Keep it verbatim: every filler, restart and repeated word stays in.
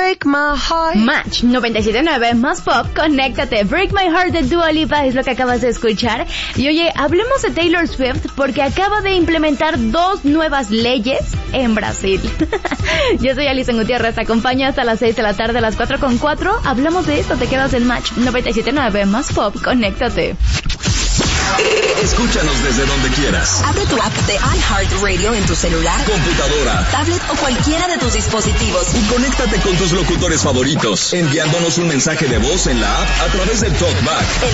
break my heart. Match noventa y siete punto nueve más pop, conéctate. Break My Heart de Dua Lipa es lo que acabas de escuchar. Y oye, hablemos de Taylor Swift porque acaba de implementar dos nuevas leyes en Brasil. Yo soy Alison Gutiérrez, te acompaño hasta las seis de la tarde, a las cuatro con cuatro. Hablamos de esto, te quedas en Match noventa y siete punto nueve más pop, conéctate. Escúchanos desde donde quieras. Abre tu app de iHeartRadio en tu celular, computadora, tablet o cualquiera de tus dispositivos. Y conéctate con tus locutores favoritos, enviándonos un mensaje de voz en la app a través del TalkBack.